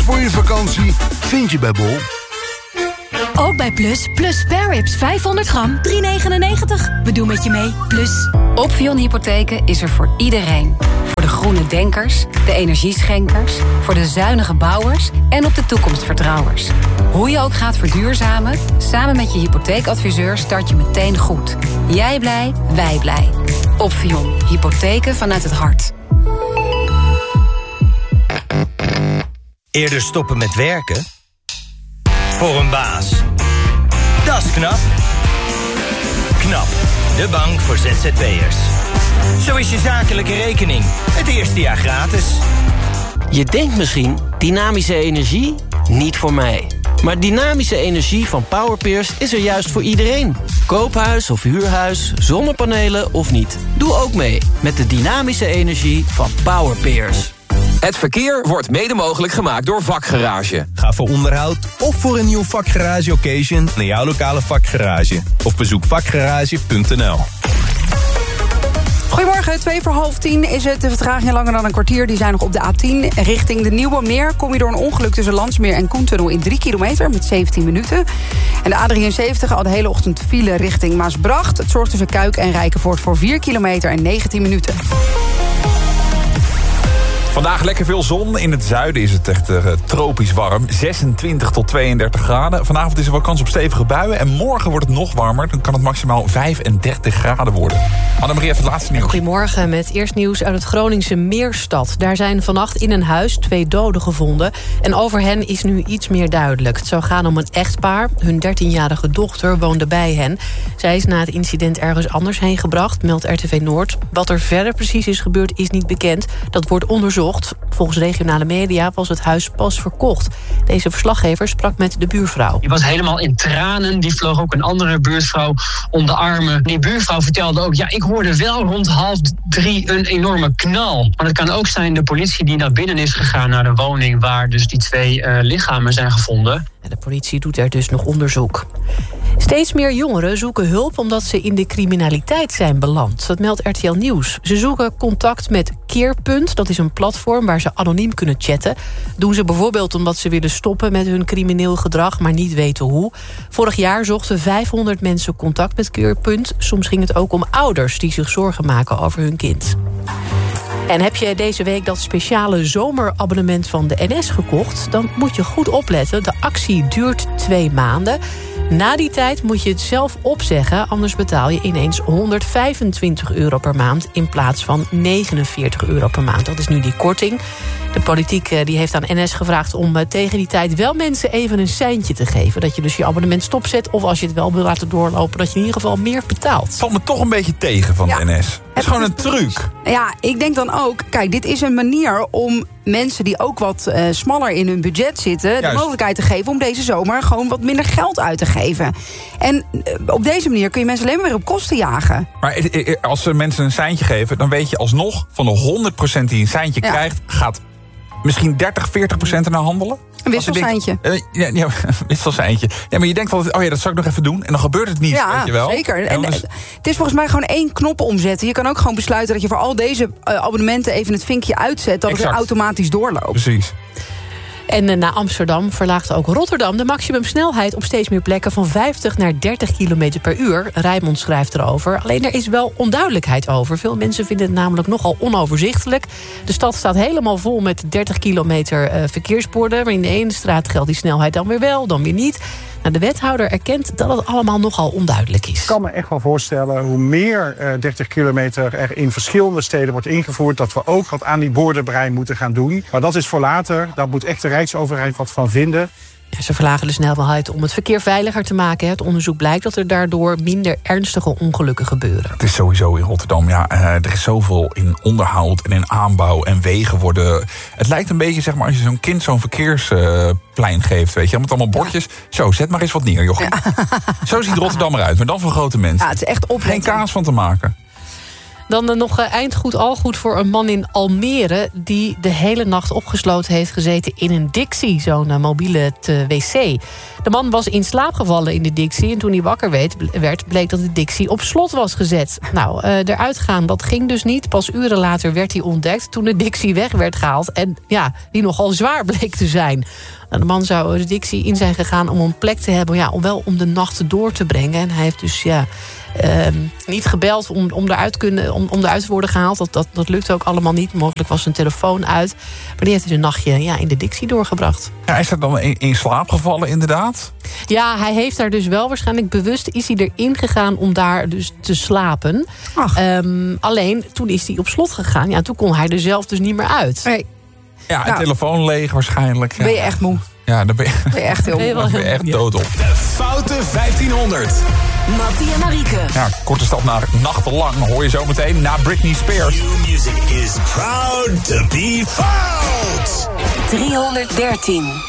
voor je vakantie vind je bij Bol. Ook bij Plus spare ribs 500 gram, $3,99. We doen met je mee, Plus. Opvion Hypotheken is er voor iedereen. Voor de groene denkers, de energieschenkers, voor de zuinige bouwers en op de toekomstvertrouwers. Hoe je ook gaat verduurzamen, samen met je hypotheekadviseur start je meteen goed. Jij blij, wij blij. Opvion, hypotheken vanuit het hart. Eerder stoppen met werken? Voor een baas. Dat is knap. KNAP, de bank voor ZZP'ers. Zo is je zakelijke rekening het eerste jaar gratis. Je denkt misschien, dynamische energie? Niet voor mij. Maar dynamische energie van Powerpeers is er juist voor iedereen. Koophuis of huurhuis, zonnepanelen of niet. Doe ook mee met de dynamische energie van Powerpeers. Het verkeer wordt mede mogelijk gemaakt door Vakgarage. Ga voor onderhoud of voor een nieuw Vakgarage occasion naar jouw lokale Vakgarage. Of bezoek vakgarage.nl. Goedemorgen, 9:45 is het. De vertragingen langer dan een kwartier. Die zijn nog op de A10. Richting de Nieuwe Meer kom je door een ongeluk tussen Landsmeer en Koentunnel in 3 kilometer met 17 minuten. En de A73 al de hele ochtend file richting Maasbracht. Het zorgt tussen Kuik en Rijkenvoort voor 4 kilometer en 19 minuten. Vandaag lekker veel zon. In het zuiden is het echt tropisch warm. 26 tot 32 graden. Vanavond is er wel kans op stevige buien. En morgen wordt het nog warmer. Dan kan het maximaal 35 graden worden. Annemarie heeft het laatste nieuws. Goedemorgen, met eerst nieuws uit het Groningse Meerstad. Daar zijn vannacht in een huis 2 doden gevonden. En over hen is nu iets meer duidelijk. Het zou gaan om een echtpaar. Hun 13-jarige dochter woonde bij hen. Zij is na het incident ergens anders heen gebracht, meldt RTV Noord. Wat er verder precies is gebeurd is niet bekend. Dat wordt onderzocht. Volgens regionale media was het huis pas verkocht. Deze verslaggever sprak met de buurvrouw. Die was helemaal in tranen. Die vloog ook een andere buurvrouw om de armen. Die buurvrouw vertelde ook, ik hoorde wel rond 2:30 een enorme knal. Maar het kan ook zijn de politie die naar binnen is gegaan naar de woning waar dus die 2 lichamen zijn gevonden. De politie doet er dus nog onderzoek. Steeds meer jongeren zoeken hulp omdat ze in de criminaliteit zijn beland. Dat meldt RTL Nieuws. Ze zoeken contact met Keerpunt. Dat is een platform waar ze anoniem kunnen chatten. Doen ze bijvoorbeeld omdat ze willen stoppen met hun crimineel gedrag, maar niet weten hoe. Vorig jaar zochten 500 mensen contact met Keerpunt. Soms ging het ook om ouders die zich zorgen maken over hun kind. En heb je deze week dat speciale zomerabonnement van de NS gekocht, dan moet je goed opletten. De actie duurt 2 maanden. Na die tijd moet je het zelf opzeggen, anders betaal je ineens €125 per maand in plaats van €49 per maand. Dat is nu die korting. De politiek die heeft aan NS gevraagd om tegen die tijd wel mensen even een seintje te geven. Dat je dus je abonnement stopzet, of als je het wel wil laten doorlopen, dat je in ieder geval meer betaalt. Het valt me toch een beetje tegen van de NS. Het is gewoon een truc. Ja, ik denk dan ook, kijk, dit is een manier om mensen die ook wat smaller in hun budget zitten, de mogelijkheid te geven om deze zomer gewoon wat minder geld uit te geven. En op deze manier kun je mensen alleen maar weer op kosten jagen. Maar als ze mensen een seintje geven, dan weet je alsnog van de 100% die een seintje krijgt, gaat misschien 30-40% er naar handelen. Een wisselseintje. Ja, wisselseintje. Ja, maar je denkt altijd, dat zou ik nog even doen. En dan gebeurt het niet, weet je wel. Zeker. En het is volgens mij gewoon 1 knop omzetten. Je kan ook gewoon besluiten dat je voor al deze abonnementen even het vinkje uitzet, dat het weer automatisch doorloopt. Precies. En na Amsterdam verlaagt ook Rotterdam de maximumsnelheid op steeds meer plekken van 50 naar 30 km per uur. Rijnmond schrijft erover. Alleen er is wel onduidelijkheid over. Veel mensen vinden het namelijk nogal onoverzichtelijk. De stad staat helemaal vol met 30 kilometer verkeersborden. Maar in de ene straat geldt die snelheid dan weer wel, dan weer niet. Nou, de wethouder erkent dat het allemaal nogal onduidelijk is. Ik kan me echt wel voorstellen hoe meer 30 kilometer er in verschillende steden wordt ingevoerd, dat we ook wat aan die bordenbrein moeten gaan doen. Maar dat is voor later. Daar moet echt de Rijksoverheid wat van vinden. Ja, ze verlagen de snelheid om het verkeer veiliger te maken. Het onderzoek blijkt dat er daardoor minder ernstige ongelukken gebeuren. Het is sowieso in Rotterdam, er is zoveel in onderhoud en in aanbouw en wegen worden. Het lijkt een beetje, zeg maar, als je zo'n kind zo'n verkeersplein geeft, weet je, met allemaal bordjes. Zo, zet maar eens wat neer, jochie. Ja. Zo ziet Rotterdam eruit, maar dan voor grote mensen. Ja, het is echt opletten. Geen kaas van te maken. Dan nog eindgoed al goed voor een man in Almere... die de hele nacht opgesloten heeft gezeten in een Dixie, zo'n mobiele wc. De man was in slaap gevallen in de Dixie... en toen hij wakker werd, bleek dat de Dixie op slot was gezet. Nou, eruit gaan, dat ging dus niet. Pas uren later werd hij ontdekt toen de Dixie weg werd gehaald... en ja, die nogal zwaar bleek te zijn. De man zou de Dixie in zijn gegaan om een plek te hebben... om de nacht door te brengen. En hij heeft dus niet gebeld om eruit te worden gehaald. Dat lukte ook allemaal niet. Mogelijk was zijn telefoon uit. Maar die heeft dus een nachtje in de Dixie doorgebracht. Ja, is er dan in slaap gevallen inderdaad? Ja, hij heeft daar dus wel waarschijnlijk bewust... is hij erin gegaan om daar dus te slapen. Alleen, toen is hij op slot gegaan. Ja, toen kon hij er zelf dus niet meer uit. Nee. Ja, een telefoon leeg waarschijnlijk. Ben je echt moe? Ja, dan ben je echt heel moe. Dan ben je echt dood op. De Foute 1500. Mattie en Marieke. Ja, korte stap naar Nachtelang hoor je zo meteen na Britney Spears. Q-Music is proud to be fout. 313.